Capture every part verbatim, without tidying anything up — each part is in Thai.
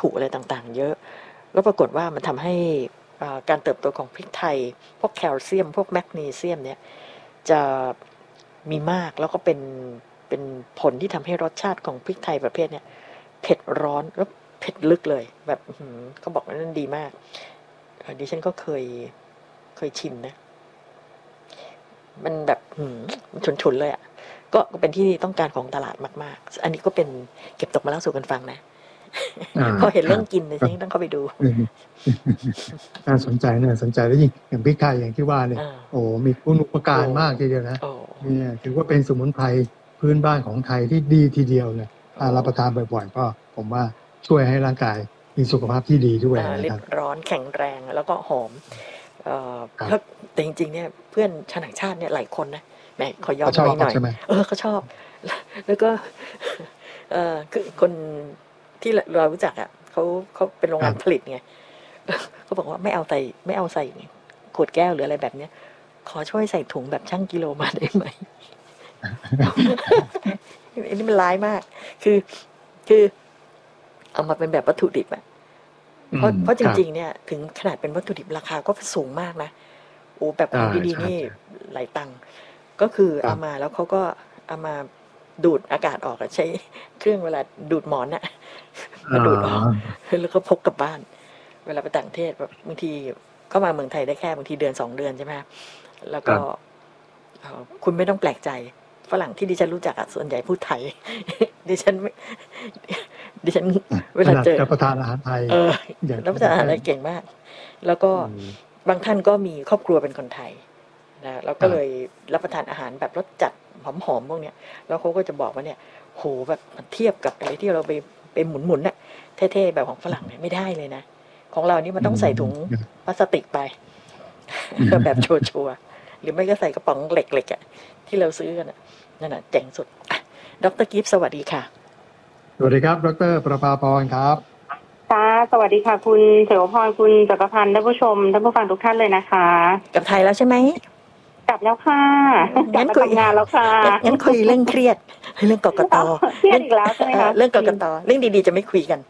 ถุอะไรต่างๆเยอะแล้วปรากฏว่ามันทำให้การเติบโตของพริกไทยพวกแคลเซียมพวกแมกนีเซียมเนี่ยจะมีมากแล้วก็เป็นเป็นผลที่ทำให้รสชาติของพริกไทยประเภทเนี่ยเผ็ดร้อนแล้วเผ็ดลึกเลยแบบเขาบอกว่านั่นดีมากดิฉันก็เคยเคยชิมนะมันแบบฉุนๆเลยอ่ะก็เป็นที่ต้องการของตลาดมากๆอันนี้ก็เป็นเก็บตกมาเล่าสู่กันฟังนะพอเห็นเรื่องกินเลยฉันต้องเข้าไปดูน่าสนใจน่าสนใจแล้วยิ่งอย่างพริกไทยอย่างที่ว่าเนี่ยโอ้มีคุณอุปการมากทีเดียวนะเนี่ยถือว่าเป็นสมุนไพรพื้นบ้านของไทยที่ดีทีเดียวเนี่ยถ้ารับประทานบ่อยๆก็ผมว่าช่วยให้ร่างกายมีสุขภาพที่ดีด้วยนะครับร้อนแข็งแรงแล้วก็หอมแล้วแต่จริงๆเนี่ยเพื่อนชาวต่างชาติเนี่ยหลายคนนะแหมขอย้อนไปหน่อยเออเขาชอบแล้วก็เออคือคนที่เรารู้จักอ่ะเขาเขาเป็นโรงงานผลิตไงเขาบอกว่าไม่เอาใส่ไม่เอาใส่ขวดแก้วหรืออะไรแบบเนี้ยขอช่วยใส่ถุงแบบชั่งกิโลมาได้ไหมอันนี้มันร้ายมากคือคือเอามาเป็นแบบวัตถุดิบอ่ะเพราะเพราะจริงๆเนี่ยถึงขนาดเป็นวัตถุดิบราคาก็สูงมากนะโอ้แบบของดีๆนี่หลายตังค์ก็คือเอามาแล้วเขาก็เอามาดูดอากาศออกใช้เครื่องเวลาดูดหมอนน่ะมาดูดออกแล้วก็พกกลับบ้านเวลาไปต่างประเทศบางทีเข้ามาเมืองไทยได้แค่บางทีเดือนสองเดือนใช่ไหมแล้วก็คุณไม่ต้องแปลกใจฝรั่งที่ดิฉันรู้จักส่วนใหญ่พูดไทยดิฉันไม่ดิฉันเวลาเจอรับประทานอาหารไทยเออรับประทานอาหารไทยเก่งมากแล้วก็บางท่านก็มีครอบครัวเป็นคนไทยนะแล้วก็เลยรับประทานอาหารแบบรสจัดหอมๆพวกเนี้ยแล้วเขาก็จะบอกว่าเนี่ยโหแบบมันเทียบกับอะไรที่เราไปไปหมุนๆน่ะเท่ๆแบบของฝรั่งเนี่ยไม่ได้เลยนะของเรานี่มันต้องใส่ถุงพลาสติกไปแบบชัวร์ๆหรือไม่ก็ใส่กระป๋องเหล็กๆอ่ะที่เราซื้อกันนั่นน่ะเจ๋งสุดดร.กิฟต์สวัสดีค่ะสวัสดีครับดร.ประภาพรครับค่ะสวัสดีค่ะคุณเสวพรคุณจักรพันธ์ท่านผู้ชมท่านผู้ฟังทุกท่านเลยนะคะกลับไทยแล้วใช่ไหมกลับแล้วค่ะงั้นคุยงานแล้วค่ะงั้นคุยเรื่องเครียดเรื่องกกต. เครียดอีกแล้วใช่ไหมคะเรื่องกกต.เรื่องดีๆจะไม่คุยกัน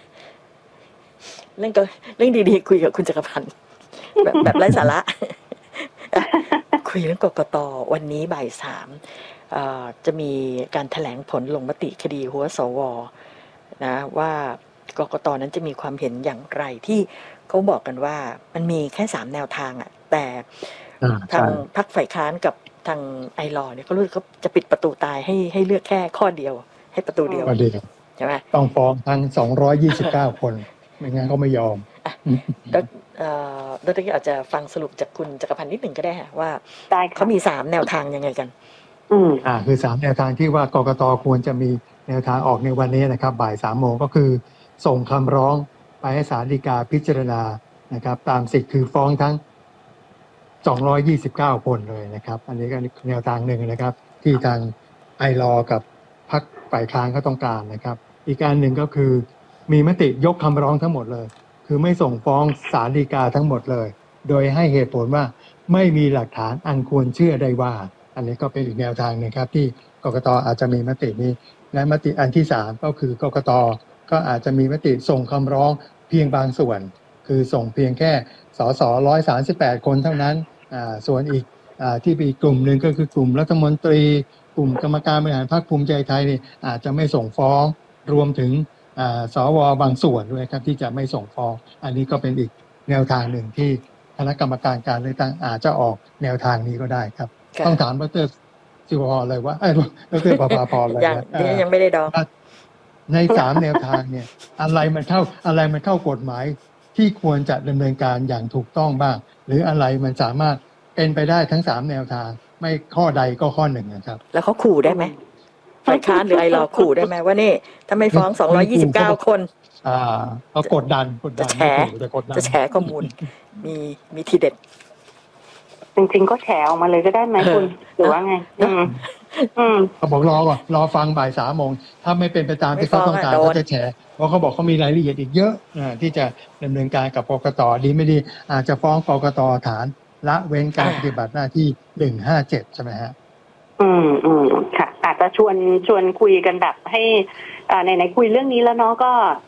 เรื่องก็เรื่องดีๆคุยกับคุณจักรพันธ์แบบแบบไร้สาระคุยเรื่องกกต.วันนี้บ่ายสามจะมีการแถลงผลลงมติคดีหัวสวนะว่ากกต.นั้นจะมีความเห็นอย่างไรที่เขาบอกกันว่ามันมีแค่สามแนวทางอ่ะแต่ทางพรรคฝ่ายค้านกับทางไอลอเนี่ยเขารู้เขาจะปิดประตูตายให้ให้เลือกแค่ข้อเดียวให้ประตูเดียวใช่ไหมต้องฟ้องทั้งสองร้อยยี่สิบเก้าคนไม่งั้นเขาไม่ยอมแล้วดร.อาจจะฟังสรุปจากคุณจักรพันธ์นิดหนึ่งก็ได้ว่าเขามีสามแนวทางยังไงกันอืมอ่าคือสามแนวทางที่ว่ากกต.ควรจะมีแนวทางออกในวันนี้นะครับบ่ายสามโมงก็คือส่งคำร้องไปให้ศาลฎีกาพิจารณานะครับตามสิทธิ์คือฟ้องทั้งสองร้อยยี่สิบเก้าคนเลยนะครับอันนี้ก็แนวทางหนึ่งนะครับที่ทางไอลอกับพรรคฝ่ายค้านเขาต้องการนะครับอีกการหนึ่งก็คือมีมติยกคำร้องทั้งหมดเลยคือไม่ส่งฟ้องศาลฎีกาทั้งหมดเลยโดยให้เหตุผลว่าไม่มีหลักฐานอันควรเชื่อได้ว่าอันนี้ก็เป็นอีกแนวทางนึงครับที่กกต.อาจจะมีมตินี้และมติอันที่สามก็คือกกต.ก็อาจจะมีมติส่งคำร้องเพียงบางส่วนคือส่งเพียงแค่สสหนึ่งร้อยสามสิบแปดคนเท่านั้นอ่าส่วนอีกอ่าที่มีกลุ่มหนึ่งก็คือกลุ่มรัฐมนตรีกลุ่มกรรมการบริหารพรรคภูมิใจไทยนี่อาจจะไม่ส่งฟ้องรวมถึงอ่าสวบางส่วนด้วยครับที่จะไม่ส่งฟ้องอันนี้ก็เป็นอีกแนวทางหนึ่งที่คณะกรรมการการเลือกตั้งอาจจะออกแนวทางนี้ก็ได้ครับต้องถามดร.สิวพรเลยว่าไอ้ดร.ประภาพรเลยยังยังไม่ได้ดอกในสามแนวทางเนี่ยอะไรมันเข้าอะไรมันเข้ากฎหมายที่ควรจะดำเนินการอย่างถูกต้องบ้างหรืออะไรมันสามารถเป็นไปได้ทั้งสามแนวทางไม่ข้อใดก็ข้อหนึ่งนะครับแล้วเขาขู่ได้ไหมฝ่ายค้านหรือไอรอขู่ได้ไหมว่านี่ถ้าไม่ฟ้องสองร้อยยี่สิบเก้าคนอ่าเขากดดันกดดันจะแฉจะแฉข้อมูลมีมีทีเด็ดจริงๆก็แฉออกมาเลยก็ได้ไหมคุณหรือว่าไงอืมอืมเขาบอกรอก่อนรอฟังบ่ายสามโมงถ้าไม่เป็นไปตามที่เขาต้องการเขาจะแฉเพราะเขาบอกเขามีรายละเอียดอีกเยอะที่จะดำเนินการกับกกต.ดีไม่ดีอาจจะฟ้องกกต.ฐานละเว้นการปฏิบัติหน้าที่หนึ่งห้าเจ็ดใช่ไหมฮะอืมอืมค่ะอาจจะชวนชวนคุยกันแบบให้อ่าในในคุยเรื่องนี้แล้วเนาะก็